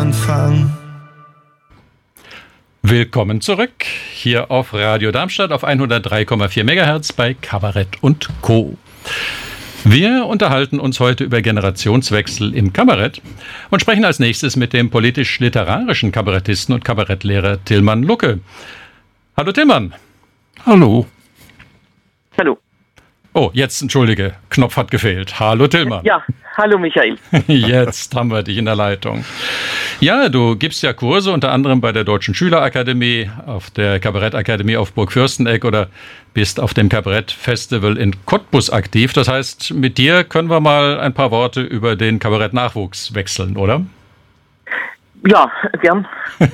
Anfang. Willkommen zurück hier auf Radio Darmstadt auf 103,4 MHz bei Kabarett und Co. Wir unterhalten uns heute über Generationswechsel im Kabarett und sprechen als nächstes mit dem politisch-literarischen Kabarettisten und Kabarettlehrer Tilman Lucke. Hallo Tilman. Hallo. Hallo. Oh, jetzt, entschuldige, Knopf hat gefehlt. Hallo Tilman. Ja, hallo Michael. Jetzt haben wir dich in der Leitung. Ja, du gibst ja Kurse, unter anderem bei der Deutschen Schülerakademie, auf der Kabarettakademie auf Burg Fürsteneck oder bist auf dem Kabarettfestival in Cottbus aktiv. Das heißt, mit dir können wir mal ein paar Worte über den Kabarettnachwuchs wechseln, oder? Ja, gern.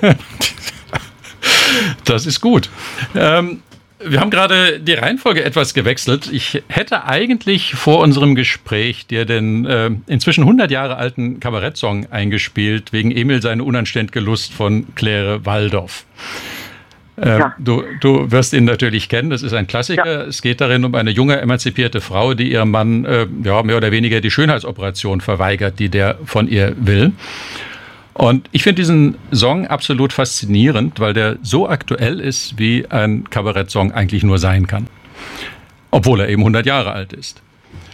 Das ist gut. Wir haben gerade die Reihenfolge etwas gewechselt. Ich hätte eigentlich vor unserem Gespräch dir den inzwischen 100 Jahre alten Kabarettsong eingespielt, wegen Emil seine unanständige Lust von Claire Waldorf. Ja. Du wirst ihn natürlich kennen, das ist ein Klassiker. Ja. Es geht darin um eine junge, emanzipierte Frau, die ihrem Mann mehr oder weniger die Schönheitsoperation verweigert, die der von ihr will. Und ich finde diesen Song absolut faszinierend, weil der so aktuell ist, wie ein Kabarettsong eigentlich nur sein kann. Obwohl er eben 100 Jahre alt ist.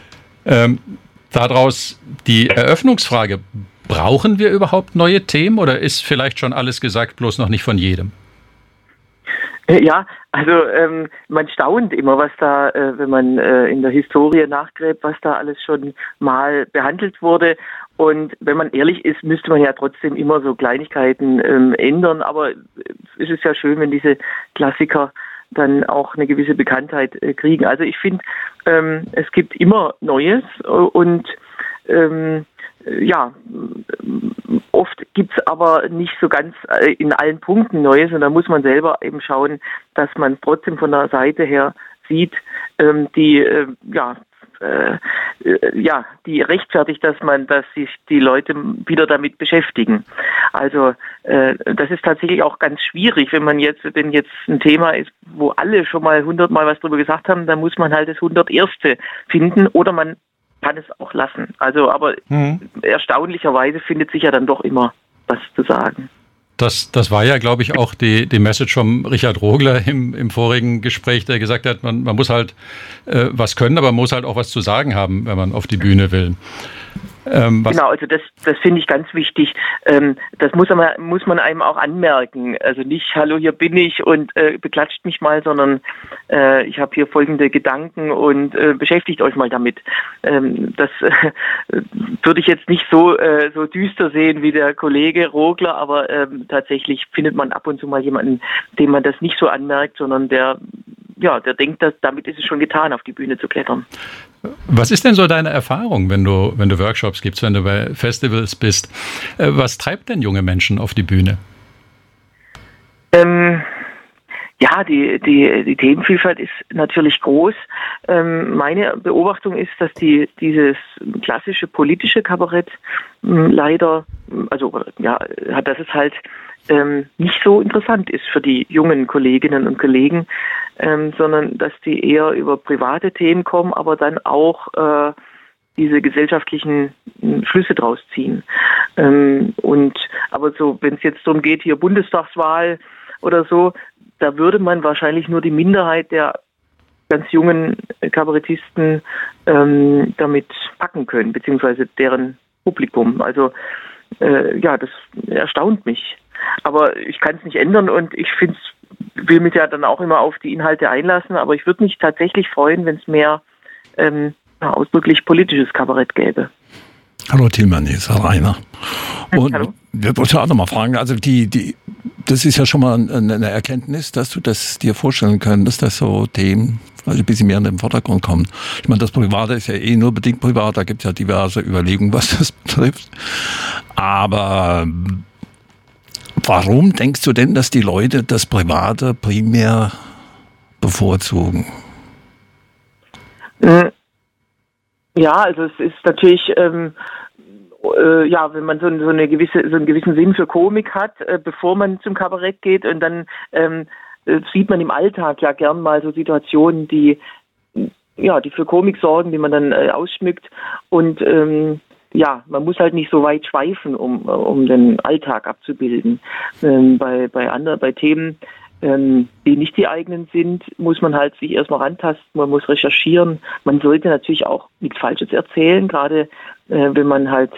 Daraus die Eröffnungsfrage, brauchen wir überhaupt neue Themen oder ist vielleicht schon alles gesagt, bloß noch nicht von jedem? Ja, also man staunt immer, was da, wenn man in der Historie nachgräbt, was da alles schon mal behandelt wurde. Und wenn man ehrlich ist, müsste man ja trotzdem immer so Kleinigkeiten ändern. Aber es ist ja schön, wenn diese Klassiker dann auch eine gewisse Bekanntheit kriegen. Also ich finde, es gibt immer Neues und ja, oft gibt's aber nicht so ganz in allen Punkten Neues und da muss man selber eben schauen, dass man trotzdem von der Seite her sieht, die rechtfertigt, dass sich die Leute wieder damit beschäftigen. Also das ist tatsächlich auch ganz schwierig, wenn jetzt ein Thema ist, wo alle schon mal 100 Mal was drüber gesagt haben, dann muss man halt das 101. finden oder man kann es auch lassen. Also, aber erstaunlicherweise findet sich ja dann doch immer was zu sagen. Das war ja, glaube ich, auch die Message von Richard Rogler im vorigen Gespräch, der gesagt hat, man muss halt was können, aber man muss halt auch was zu sagen haben, wenn man auf die Bühne will. Genau, also das finde ich ganz wichtig. Das muss man einem auch anmerken. Also nicht, hallo, hier bin ich und beklatscht mich mal, sondern ich habe hier folgende Gedanken und beschäftigt euch mal damit. Das würde ich jetzt nicht so düster sehen wie der Kollege Rogler, aber tatsächlich findet man ab und zu mal jemanden, dem man das nicht so anmerkt, sondern der denkt, dass damit ist es schon getan, auf die Bühne zu klettern. Was ist denn so deine Erfahrung, wenn du Workshops gibst, wenn du bei Festivals bist? Was treibt denn junge Menschen auf die Bühne? Ja, die Themenvielfalt ist natürlich groß. Meine Beobachtung ist, dass dieses klassische politische Kabarett leider, dass es halt nicht so interessant ist für die jungen Kolleginnen und Kollegen, sondern dass die eher über private Themen kommen, aber dann auch diese gesellschaftlichen Schlüsse draus ziehen. Aber so, wenn es jetzt darum geht, hier Bundestagswahl oder so, da würde man wahrscheinlich nur die Minderheit der ganz jungen Kabarettisten damit packen können, beziehungsweise deren Publikum. Also das erstaunt mich. Aber ich kann es nicht ändern und ich will mich ja dann auch immer auf die Inhalte einlassen, aber ich würde mich tatsächlich freuen, wenn es mehr ausdrücklich politisches Kabarett gäbe. Hallo Tilman, hier ist Herr Rainer. Und hallo. wir wollten auch noch mal fragen, also das ist ja schon mal eine Erkenntnis, dass du das dir vorstellen könntest, dass so Themen ein bisschen mehr in den Vordergrund kommen. Ich meine, das Private ist ja nur bedingt privat, da gibt es ja diverse Überlegungen, was das betrifft. Aber warum denkst du denn, dass die Leute das Private primär bevorzugen? Ja, also es ist natürlich, wenn man so einen gewissen Sinn für Komik hat, bevor man zum Kabarett geht und dann sieht man im Alltag ja gern mal so Situationen, die für Komik sorgen, die man dann ausschmückt und ja, man muss halt nicht so weit schweifen, um den Alltag abzubilden. Bei Themen, die nicht die eigenen sind, muss man halt sich erstmal rantasten, man muss recherchieren. Man sollte natürlich auch nichts Falsches erzählen, gerade wenn man halt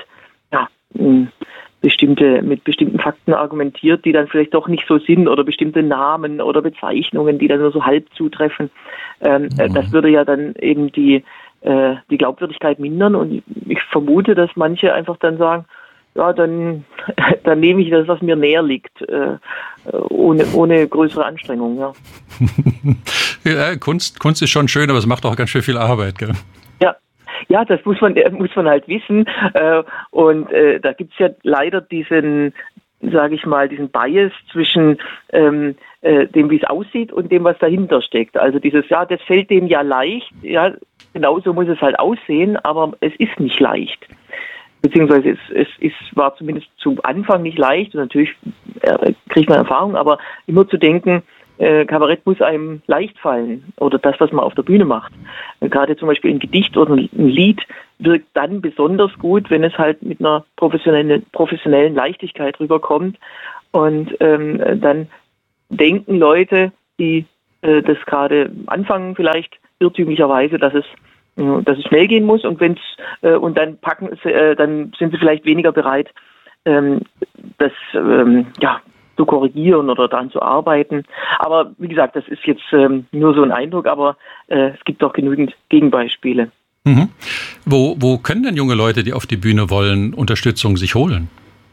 mit bestimmten Fakten argumentiert, die dann vielleicht doch nicht so sind, oder bestimmte Namen oder Bezeichnungen, die dann nur so halb zutreffen. Das würde ja dann eben die Glaubwürdigkeit mindern, und ich vermute, dass manche einfach dann sagen, ja, dann nehme ich das, was mir näher liegt, ohne größere Anstrengung, ja. Ja, Kunst ist schon schön, aber es macht auch ganz schön viel Arbeit, gell? Ja, das muss man halt wissen. Und da gibt's ja leider diesen Bias zwischen dem, wie es aussieht, und dem, was dahinter steckt. Also das fällt dem ja leicht. Ja, genauso muss es halt aussehen, aber es ist nicht leicht. Beziehungsweise es war zumindest zu Anfang nicht leicht. Und natürlich kriegt man Erfahrung, aber immer zu denken, Kabarett muss einem leicht fallen, oder das, was man auf der Bühne macht. Gerade zum Beispiel ein Gedicht oder ein Lied wirkt dann besonders gut, wenn es halt mit einer professionellen Leichtigkeit rüberkommt. Und dann denken Leute, die das gerade anfangen, vielleicht irrtümlicherweise, dass es schnell gehen muss, und dann sind sie vielleicht weniger bereit, das zu korrigieren oder daran zu arbeiten. Aber wie gesagt, das ist jetzt nur so ein Eindruck, aber es gibt auch genügend Gegenbeispiele. Mhm. Wo können denn junge Leute, die auf die Bühne wollen, Unterstützung sich holen?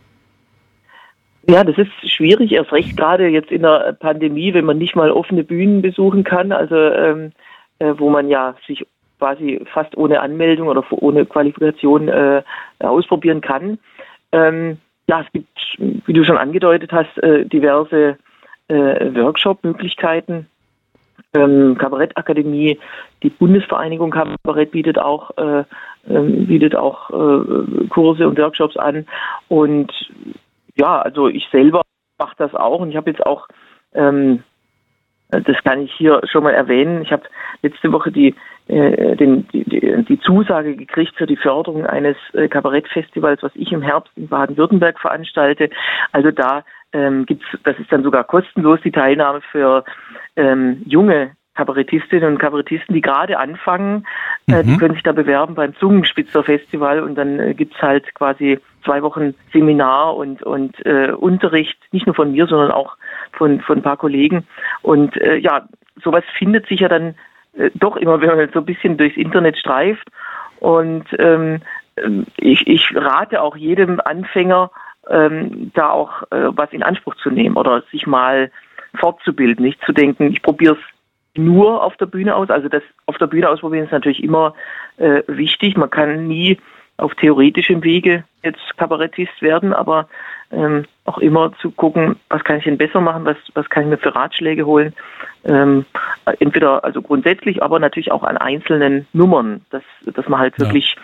Ja, das ist schwierig, erst recht gerade jetzt in der Pandemie, wenn man nicht mal offene Bühnen besuchen kann, also wo man ja sich quasi fast ohne Anmeldung oder ohne Qualifikation ausprobieren kann. Ja, es gibt, wie du schon angedeutet hast, diverse Workshop-Möglichkeiten. Kabarettakademie, die Bundesvereinigung Kabarett bietet auch Kurse und Workshops an. Und ja, also ich selber mache das auch, und ich habe jetzt auch, das kann ich hier schon mal erwähnen, ich habe letzte Woche die Zusage gekriegt für die Förderung eines Kabarettfestivals, was ich im Herbst in Baden-Württemberg veranstalte. Also da das ist dann sogar kostenlos, die Teilnahme für junge Kabarettistinnen und Kabarettisten, die gerade anfangen. Die können sich da bewerben beim Zungenspitzer Festival, und dann gibt's halt quasi 2 Wochen Seminar und Unterricht, nicht nur von mir, sondern auch von ein paar Kollegen. Und sowas findet sich ja dann doch immer, wenn man so ein bisschen durchs Internet streift. Und ich rate auch jedem Anfänger, da auch was in Anspruch zu nehmen oder sich mal fortzubilden, nicht zu denken, ich probiere es nur auf der Bühne aus. Also das auf der Bühne ausprobieren ist natürlich immer wichtig. Man kann nie auf theoretischem Wege jetzt Kabarettist werden, aber auch immer zu gucken, was kann ich denn besser machen, was kann ich mir für Ratschläge holen. Entweder also grundsätzlich, aber natürlich auch an einzelnen Nummern, dass man halt wirklich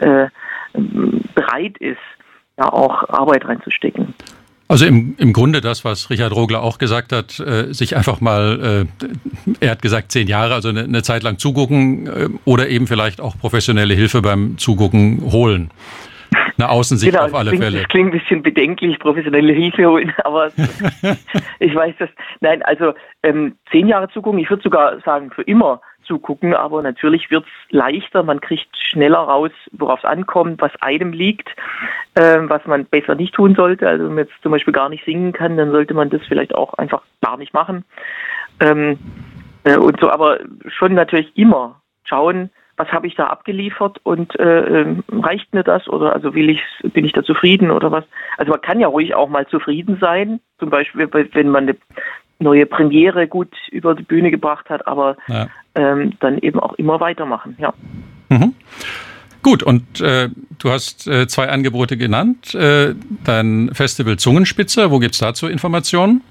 bereit ist, da auch Arbeit reinzustecken. Also im Grunde das, was Richard Rogler auch gesagt hat, sich einfach mal, er hat gesagt 10 Jahre, also eine Zeit lang zugucken oder eben vielleicht auch professionelle Hilfe beim Zugucken holen. Eine Außensicht auf alle Fälle. Das klingt ein bisschen bedenklich, professionelle Hilfe holen, aber ich weiß das. Nein, also 10 Jahre zugucken, ich würde sogar sagen für immer zugucken, aber natürlich wird's leichter, man kriegt schneller raus, worauf es ankommt, was einem liegt, was man besser nicht tun sollte. Also wenn man jetzt zum Beispiel gar nicht singen kann, dann sollte man das vielleicht auch einfach gar nicht machen. Und so, aber schon natürlich immer schauen, was habe ich da abgeliefert und reicht mir das, oder also bin ich da zufrieden oder was? Also man kann ja ruhig auch mal zufrieden sein, zum Beispiel wenn man eine neue Premiere gut über die Bühne gebracht hat, aber dann eben auch immer weitermachen, ja. Mhm. Gut, und du hast 2 Angebote genannt. Dein Festival Zungenspitzer, wo gibt's dazu Informationen?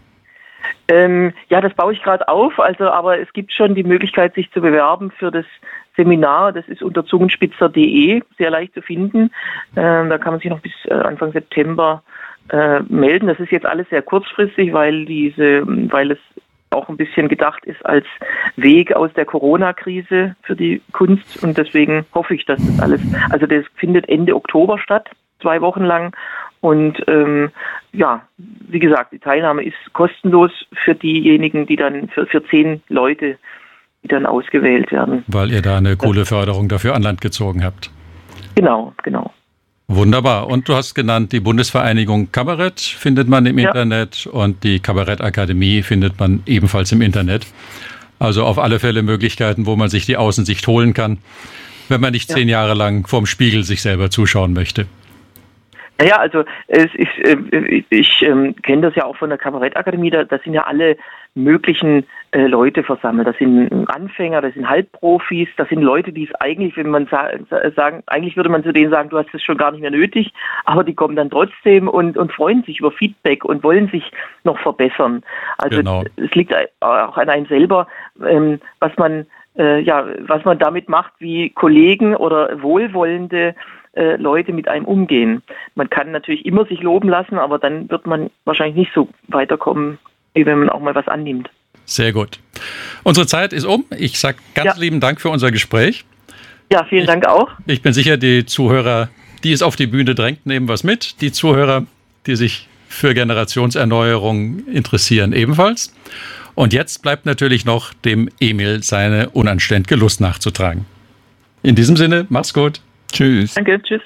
Ja, das baue ich gerade auf, also aber es gibt schon die Möglichkeit, sich zu bewerben für das Seminar. Das ist unter zungenspitzer.de sehr leicht zu finden. Da kann man sich noch bis Anfang September melden. Das ist jetzt alles sehr kurzfristig, weil es auch ein bisschen gedacht ist als Weg aus der Corona-Krise für die Kunst. Und deswegen hoffe ich, dass das alles, also das findet Ende Oktober statt, 2 Wochen lang. Und wie gesagt, die Teilnahme ist kostenlos für diejenigen, die dann für 10 Leute, die dann ausgewählt werden. Weil ihr da eine coole Förderung dafür an Land gezogen habt. Genau. Wunderbar. Und du hast genannt, die Bundesvereinigung Kabarett findet man im Internet und die Kabarettakademie findet man ebenfalls im Internet. Also auf alle Fälle Möglichkeiten, wo man sich die Außensicht holen kann, wenn man nicht 10 Jahre lang vorm Spiegel sich selber zuschauen möchte. Naja, also ich kenne das ja auch von der Kabarettakademie, da sind ja alle möglichen Leute versammelt. Das sind Anfänger, das sind Halbprofis, das sind Leute, die es eigentlich, wenn man sagen, eigentlich würde man zu denen sagen, du hast es schon gar nicht mehr nötig, aber die kommen dann trotzdem und freuen sich über Feedback und wollen sich noch verbessern. Also Es liegt auch an einem selber, was man damit macht, wie Kollegen oder wohlwollende Leute mit einem umgehen. Man kann natürlich immer sich loben lassen, aber dann wird man wahrscheinlich nicht so weiterkommen, wie wenn man auch mal was annimmt. Sehr gut. Unsere Zeit ist um. Ich sage ganz lieben Dank für unser Gespräch. Ja, vielen Dank auch. Ich bin sicher, die Zuhörer, die es auf die Bühne drängt, nehmen was mit. Die Zuhörer, die sich für Generationserneuerung interessieren, ebenfalls. Und jetzt bleibt natürlich noch dem Emil seine unanständige Lust nachzutragen. In diesem Sinne, mach's gut. Tschüss. Danke, tschüss.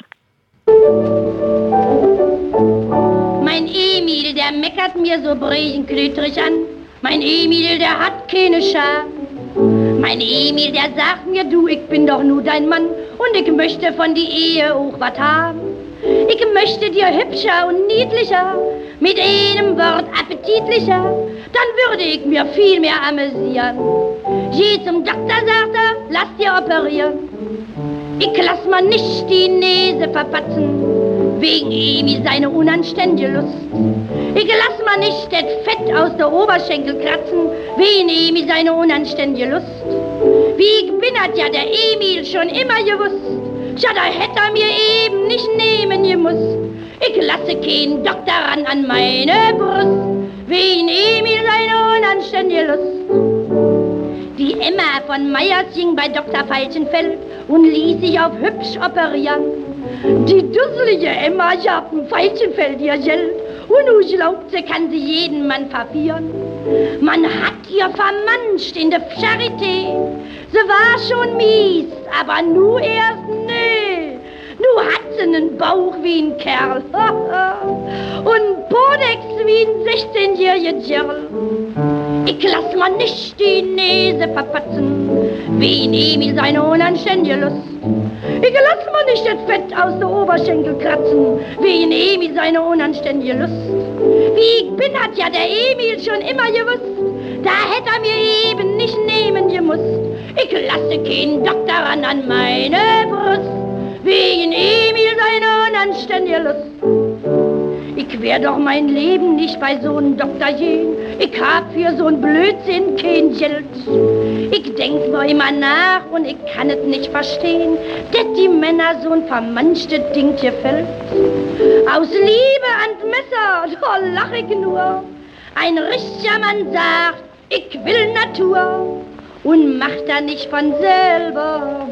Mein Emil, der meckert mir so bregenklötrig an. Mein Emil, der hat keine Scham. Mein Emil, der sagt mir, du, ich bin doch nur dein Mann und ich möchte von die Ehe auch was haben. Ich möchte dir hübscher und niedlicher, mit einem Wort appetitlicher, dann würde ich mir viel mehr amüsieren. Geh zum Doktor, sagt er, lass dir operieren. Ich lass mal nicht die Nase verpatzen, wegen Emil seine unanständige Lust. Ich lass mal nicht das Fett aus der Oberschenkel kratzen, wegen Emil seine unanständige Lust. Wie ich bin, hat ja der Emil schon immer gewusst, ja, da hätte er mir eben nicht nehmen gemusst. Ich lasse keinen Doktor an meine Brust, wegen Emil seine unanständige Lust. Die Emma von Meyers ging bei Dr. Falschenfeld und ließ sich auf hübsch operieren. Die dusselige Emma, ich hab ein Falschenfeld ihr Geld und nu glaubt sie, kann sie jeden Mann verführen. Man hat ihr vermanscht in der Charité, sie war schon mies, aber nu erst nö. Nu hat sie nen Bauch wie ein Kerl und Podex wie ein 16-jähriger Girl. Ich lass mal nicht die Nase verpatzen, wie Emil seine unanständige Lust. Ich lass mal nicht das Fett aus der Oberschenkel kratzen, wie Emil seine unanständige Lust. Wie ich bin, hat ja der Emil schon immer gewusst, da hätte er mir eben nicht nehmen gemusst. Ich lasse keinen Doktor an meine Brust, wegen Emil seine unanständige Lust. Ich wär doch mein Leben nicht bei so'n Doktor gehen, ich hab für so'n Blödsinn kein Geld. Ich denk nur immer nach und ich kann es nicht verstehen, dass die Männer so'n vermanschtes Ding gefällt. Aus Liebe ans Messer, da lach ich nur. Ein richtiger Mann sagt, ich will Natur und macht da nicht von selber.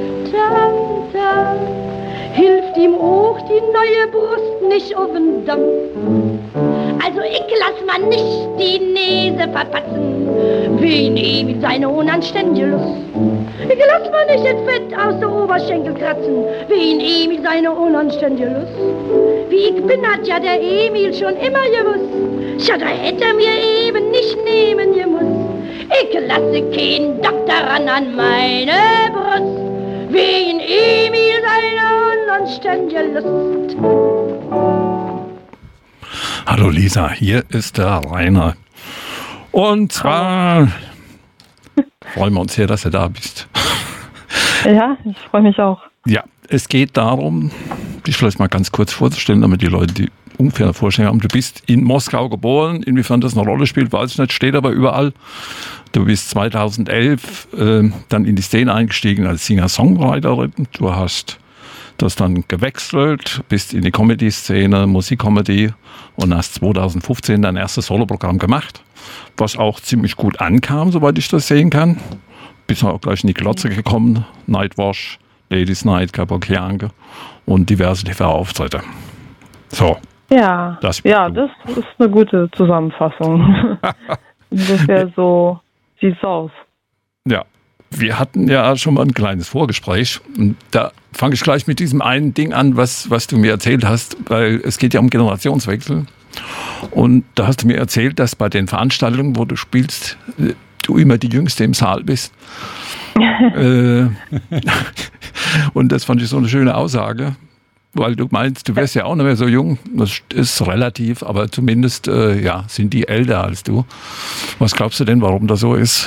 Tanta, hilft ihm auch die neue Brust nicht auf den Damm. Also ich lass mal nicht die Nase verpatzen, wen Emil seine unanständige Lust. Ich lass mal nicht das Fett aus der Oberschenkel kratzen, wen Emil seine unanständige Lust. Wie ich bin, hat ja der Emil schon immer gewusst, ja, da hätte er mir eben nicht nehmen gemusst. Ich lasse keinen Doktor an meine Brust, wegen Emil seine unanständige Lust. Hallo Lisa, hier ist der Rainer. Und zwar freuen wir uns sehr, dass du da bist. Ja, ich freue mich auch. Ja, es geht darum, dich vielleicht mal ganz kurz vorzustellen, damit die Leute die ungefähr eine Vorstellung haben. Du bist in Moskau geboren, inwiefern das eine Rolle spielt, weiß ich nicht, steht aber überall. Du bist 2011 dann in die Szene eingestiegen als Singer-Songwriterin. Du hast das dann gewechselt, bist in die Comedy-Szene, Musikcomedy und hast 2015 dein erstes Soloprogramm gemacht, was auch ziemlich gut ankam, soweit ich das sehen kann. Bist auch gleich in die Glotze gekommen, Nightwash, Ladies Night, Capochiange und diverse TV-Auftritte. So. Ja, das ist eine gute Zusammenfassung. Ungefähr so sieht's aus. Ja, wir hatten ja schon mal ein kleines Vorgespräch und da fange ich gleich mit diesem einen Ding an, was du mir erzählt hast, weil es geht ja um Generationswechsel. Und da hast du mir erzählt, dass bei den Veranstaltungen, wo du spielst, du immer die Jüngste im Saal bist. Und das fand ich so eine schöne Aussage, weil du meinst, du wärst ja auch nicht mehr so jung. Das ist relativ, aber zumindest sind die älter als du. Was glaubst du denn, warum das so ist?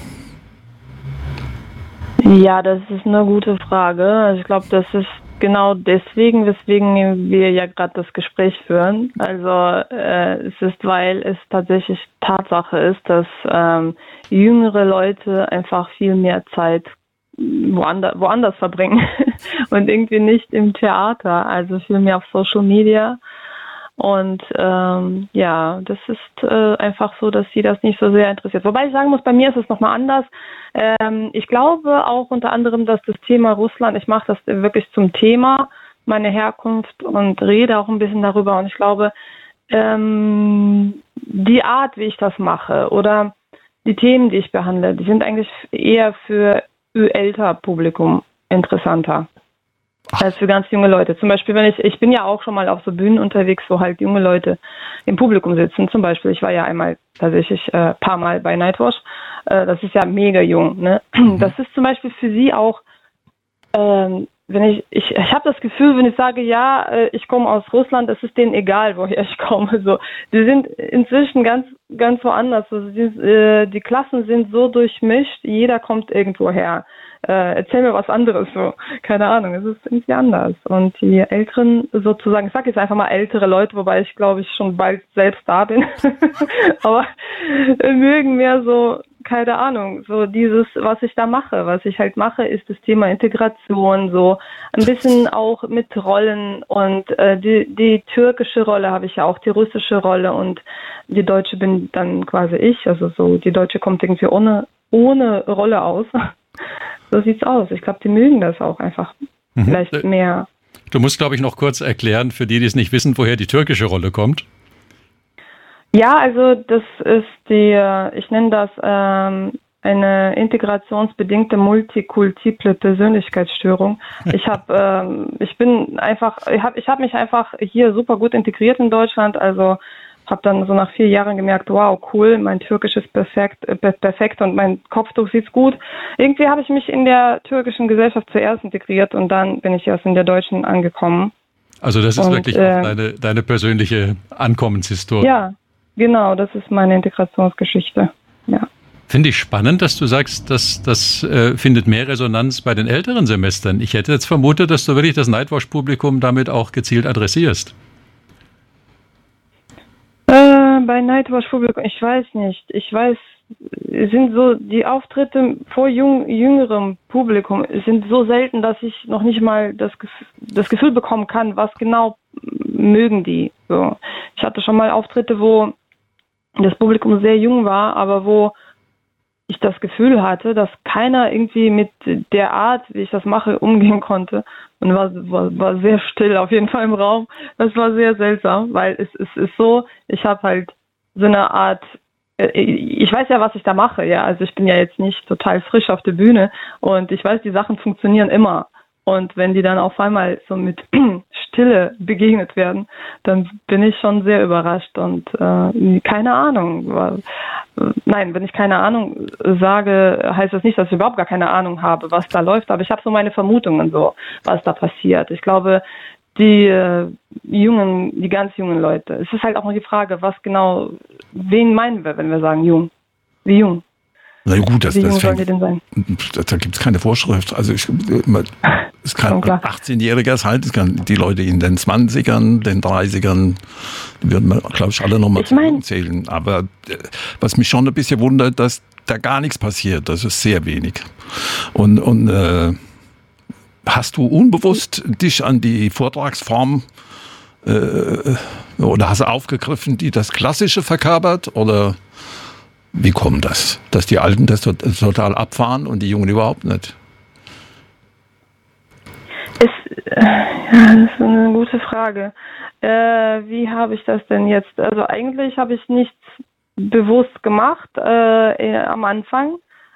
Ja, das ist eine gute Frage. Also ich glaube, das ist genau deswegen, weswegen wir ja gerade das Gespräch führen. Also es ist, weil es tatsächlich Tatsache ist, dass jüngere Leute einfach viel mehr Zeit woanders verbringen und irgendwie nicht im Theater, also viel mehr auf Social Media. Und das ist einfach so, dass sie das nicht so sehr interessiert. Wobei ich sagen muss, bei mir ist es nochmal anders. Ich glaube auch unter anderem, dass das Thema Russland, ich mache das wirklich zum Thema, meine Herkunft, und rede auch ein bisschen darüber. Und ich glaube, die Art, wie ich das mache oder die Themen, die ich behandle, die sind eigentlich eher für älter Publikum interessanter als für ganz junge Leute. Zum Beispiel, ich bin ja auch schon mal auf so Bühnen unterwegs, wo halt junge Leute im Publikum sitzen. Zum Beispiel, ich war ja einmal tatsächlich paar Mal bei Nightwash. Das ist ja mega jung. Ne? Das ist zum Beispiel für sie auch, wenn ich habe das Gefühl, wenn ich sage, ja, ich komme aus Russland, es ist denen egal, woher ich komme. So, die sind inzwischen ganz woanders. Also die Klassen sind so durchmischt, jeder kommt irgendwo her. Erzähl mir was anderes, so. Keine Ahnung, es ist irgendwie anders. Und die Älteren sozusagen, ich sage jetzt einfach mal ältere Leute, wobei ich glaube, ich schon bald selbst da bin, aber mögen mehr so, keine Ahnung, so dieses, was ich da mache. Was ich halt mache, ist das Thema Integration, so ein bisschen auch mit Rollen, und die türkische Rolle habe ich ja auch, die russische Rolle, und die deutsche bin dann quasi ich, also so, die deutsche kommt irgendwie ohne Rolle aus. So sieht's aus. Ich glaube, die mögen das auch einfach vielleicht mehr. Du musst, glaube ich, noch kurz erklären, für die es nicht wissen, woher die türkische Rolle kommt. Ja, also das ist ich nenne das eine integrationsbedingte multikultiple Persönlichkeitsstörung. Ich habe mich einfach hier super gut integriert in Deutschland, also habe dann so nach 4 Jahren gemerkt, wow, cool, mein Türkisch ist perfekt und mein Kopftuch sieht gut. Irgendwie habe ich mich in der türkischen Gesellschaft zuerst integriert und dann bin ich erst in der deutschen angekommen. Also das ist wirklich auch deine persönliche Ankommenshistorie. Ja, genau, das ist meine Integrationsgeschichte. Ja. Finde ich spannend, dass du sagst, dass das findet mehr Resonanz bei den älteren Semestern. Ich hätte jetzt vermutet, dass du wirklich das Nightwash-Publikum damit auch gezielt adressierst. Bei Nightwash-Publikum, ich weiß nicht. Sind so die Auftritte vor jüngerem Publikum sind so selten, dass ich noch nicht mal das Gefühl bekommen kann, was genau mögen die. So. Ich hatte schon mal Auftritte, wo das Publikum sehr jung war, aber wo ich das Gefühl hatte, dass keiner irgendwie mit der Art, wie ich das mache, umgehen konnte. Und war sehr still auf jeden Fall im Raum. Das war sehr seltsam, weil es ist so, ich habe halt so eine Art, ich weiß ja, was ich da mache, ja. Also ich bin ja jetzt nicht total frisch auf der Bühne und ich weiß, die Sachen funktionieren immer. Und wenn die dann auf einmal so mit Stille begegnet werden, dann bin ich schon sehr überrascht und keine Ahnung. Nein, wenn ich keine Ahnung sage, heißt das nicht, dass ich überhaupt gar keine Ahnung habe, was da läuft, aber ich habe so meine Vermutungen, so was da passiert. Ich glaube, die ganz jungen Leute, es ist halt auch noch die Frage, was genau, wen meinen wir, wenn wir sagen jung? Wie jung? Na gut, wie jung sollen die denn sein? Da gibt es keine Vorschrift. Also es kann 18-Jähriger sein, es kann die Leute in den 20ern, den 30ern, die würden wir, glaube ich, alle nochmal zählen. Aber was mich schon ein bisschen wundert, dass da gar nichts passiert. Das ist sehr wenig. Und Hast du unbewusst dich an die Vortragsform oder hast du aufgegriffen, die das Klassische verkörpert? Oder wie kommt das, dass die Alten das total abfahren und die Jungen überhaupt nicht? Das ist eine gute Frage. Wie habe ich das denn jetzt? Also eigentlich habe ich nichts bewusst gemacht am Anfang.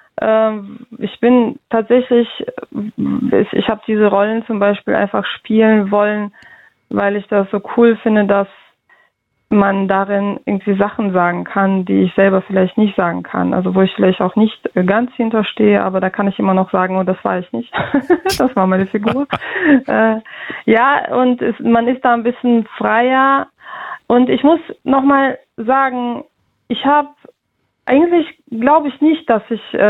Ich bin tatsächlich, ich habe diese Rollen zum Beispiel einfach spielen wollen, weil ich das so cool finde, dass man darin irgendwie Sachen sagen kann, die ich selber vielleicht nicht sagen kann. Also wo ich vielleicht auch nicht ganz hinterstehe, aber da kann ich immer noch sagen, oh, das war ich nicht. Das war meine Figur. Ja, und man ist da ein bisschen freier. Und ich muss nochmal sagen, eigentlich glaube ich nicht, dass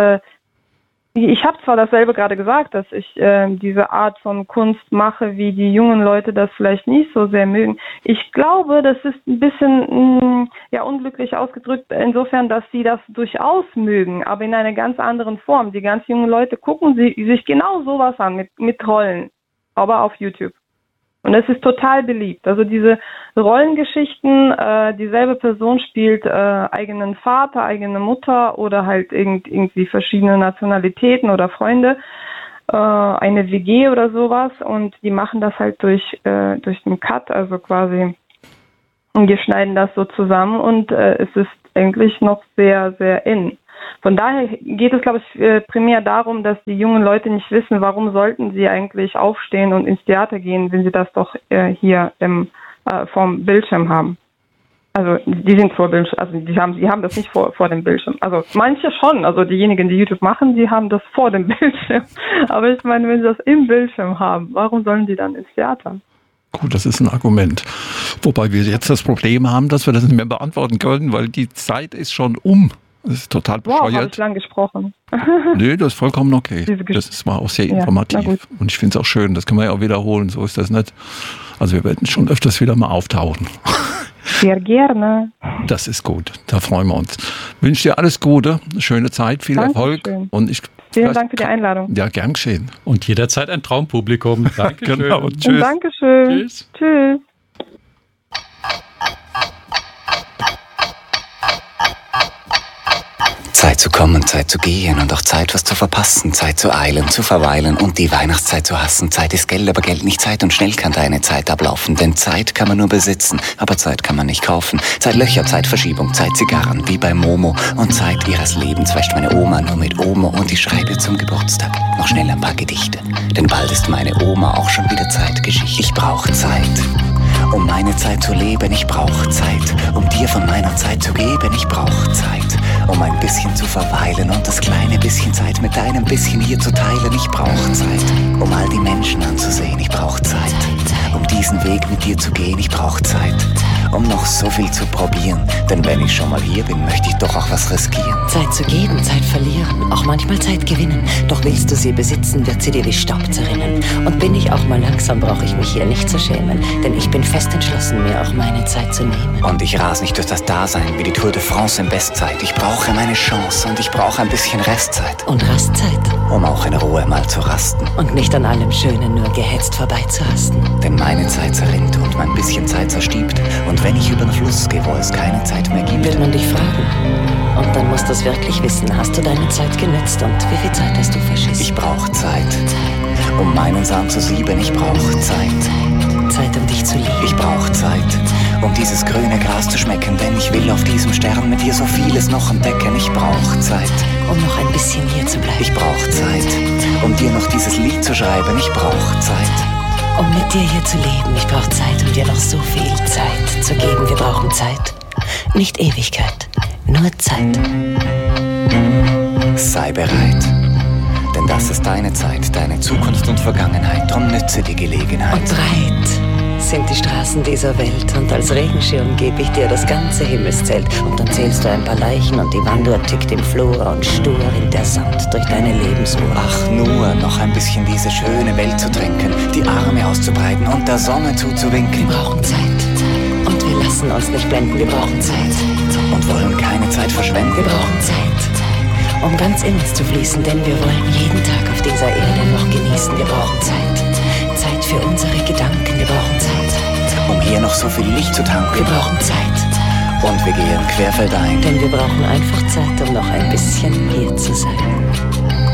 ich habe zwar dasselbe gerade gesagt, dass ich diese Art von Kunst mache, wie die jungen Leute das vielleicht nicht so sehr mögen. Ich glaube, das ist ein bisschen unglücklich ausgedrückt, insofern, dass sie das durchaus mögen, aber in einer ganz anderen Form. Die ganz jungen Leute gucken sich genau sowas an, mit Rollen, aber auf YouTube. Und es ist total beliebt. Also diese Rollengeschichten, dieselbe Person spielt eigenen Vater, eigene Mutter oder halt irgendwie verschiedene Nationalitäten oder Freunde, eine WG oder sowas. Und die machen das halt durch den Cut, also quasi, und wir schneiden das so zusammen und es ist eigentlich noch sehr, sehr in. Von daher geht es, glaube ich, primär darum, dass die jungen Leute nicht wissen, warum sollten sie eigentlich aufstehen und ins Theater gehen, wenn sie das doch hier vorm Bildschirm haben. Also die sind vor Bildschirm, also die haben das nicht vor dem Bildschirm. Also manche schon, also diejenigen, die YouTube machen, die haben das vor dem Bildschirm. Aber ich meine, wenn sie das im Bildschirm haben, warum sollen die dann ins Theater? Gut, das ist ein Argument. Wobei wir jetzt das Problem haben, dass wir das nicht mehr beantworten können, weil die Zeit ist schon um. Das ist total bescheuert. Wow, habe ich lang gesprochen. Nö, das ist vollkommen okay. Das war auch sehr informativ. Und ich finde es auch schön, das kann man ja auch wiederholen, so ist das nicht. Also wir werden schon öfters wieder mal auftauchen. Sehr gerne. Das ist gut, da freuen wir uns. Ich wünsche dir alles Gute, eine schöne Zeit, viel Erfolg. Und vielen Dank für die Einladung. Ja, gern geschehen. Und jederzeit ein Traumpublikum. Dankeschön. Genau, tschüss. Und Dankeschön. Tschüss. Tschüss. Zeit zu kommen, Zeit zu gehen und auch Zeit, was zu verpassen. Zeit zu eilen, zu verweilen und die Weihnachtszeit zu hassen. Zeit ist Geld, aber Geld nicht Zeit und schnell kann deine Zeit ablaufen. Denn Zeit kann man nur besitzen, aber Zeit kann man nicht kaufen. Zeitlöcher, Zeitverschiebung, Zeitzigarren wie bei Momo. Und Zeit ihres Lebens wäscht meine Oma nur mit Omo. Und ich schreibe zum Geburtstag noch schnell ein paar Gedichte. Denn bald ist meine Oma auch schon wieder Zeitgeschichte. Ich brauche Zeit, um meine Zeit zu leben. Ich brauche Zeit, um dir von meiner Zeit zu geben. Ich brauche Zeit, um ein bisschen zu verweilen und das kleine bisschen Zeit mit deinem bisschen hier zu teilen. Ich brauche Zeit, um all die Menschen anzusehen. Ich brauche Zeit, um diesen Weg mit dir zu gehen. Ich brauche Zeit, um noch so viel zu probieren. Denn wenn ich schon mal hier bin, möchte ich doch auch was riskieren. Zeit zu geben, Zeit verlieren, auch manchmal Zeit gewinnen. Doch willst du sie besitzen, wird sie dir wie Staub zerrinnen. Und bin ich auch mal langsam, brauche ich mich hier nicht zu schämen. Denn ich bin fest entschlossen, mir auch meine Zeit zu nehmen. Und ich rase nicht durch das Dasein wie die Tour de France in Bestzeit. Ich brauche meine Chance und ich brauche ein bisschen Restzeit. Und Rastzeit. Um auch in Ruhe mal zu rasten. Und nicht an allem Schönen nur gehetzt vorbeizuhasten. Denn meine Zeit zerrinnt und mein bisschen Zeit zerstiebt. Und wenn ich über den Fluss gehe, wo es keine Zeit mehr gibt, wird man dich fragen. Und dann musst du es wirklich wissen. Hast du deine Zeit genützt und wie viel Zeit hast du verschissen? Ich brauche Zeit, um meinen Samen zu sieben. Ich brauche Zeit. Zeit, um dich zu lieben. Ich brauche Zeit, um dieses grüne Gras zu schmecken. Denn ich will auf diesem Stern mit dir so vieles noch entdecken. Ich brauche Zeit, um noch ein bisschen hier zu bleiben. Ich brauche Zeit, um dir noch dieses Lied zu schreiben. Ich brauche Zeit, um mit dir hier zu leben. Ich brauche Zeit, um dir noch so viel Zeit zu geben. Wir brauchen Zeit, nicht Ewigkeit, nur Zeit. Sei bereit, denn das ist deine Zeit, deine Zukunft und Vergangenheit. Drum nütze die Gelegenheit. Und breit sind die Straßen dieser Welt. Und als Regenschirm gebe ich dir das ganze Himmelszelt. Und dann zählst du ein paar Leichen und die Wanduhr tickt im Flur. Und stur rinnt der Sand durch deine Lebensuhr. Ach, nur noch ein bisschen diese schöne Welt zu trinken, die Arme auszubreiten und der Sonne zuzuwinken. Wir brauchen Zeit und wir lassen uns nicht blenden. Wir brauchen Zeit und wollen keine Zeit verschwenden. Wir brauchen Zeit, um ganz in uns zu fließen, denn wir wollen jeden Tag auf dieser Erde noch genießen. Wir brauchen Zeit. noch so viel Licht zu tanken. Wir brauchen Zeit. Und wir gehen querfeldein. Denn wir brauchen einfach Zeit, um noch ein bisschen hier zu sein.